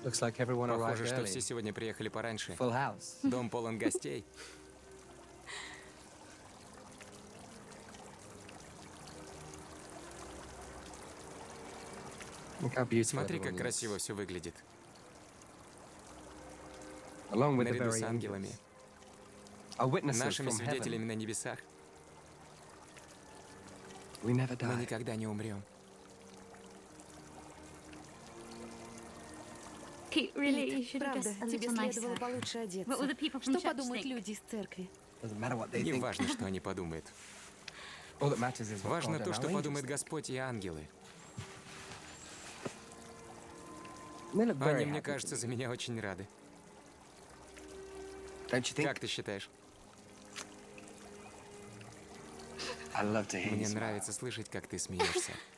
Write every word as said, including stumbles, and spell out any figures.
Looks like everyone arrived Похоже, что все early. сегодня приехали пораньше. Full house. Дом полон гостей. Look how beautiful Смотри, как everyone красиво looks. все выглядит. Along with the Наряду very с ангелами, angels. Are witnesses нашими from свидетелями heaven. на небесах. We never Мы die. никогда не умрем. Pete, really, you Пит, should have правда, dressed a тебе little следовало nicer. получше What will одеться. the people from Что church подумают think? люди из церкви? Doesn't matter what they Не think. важно, что они подумают. All that matters is what Важно God то, and что our подумает angels Господь и ангелы. think. They look very Они, мне happy кажется, to за me. меня очень рады. Don't you think? Как ты считаешь? I love to hear you Мне smile. нравится слышать, как ты смеешься.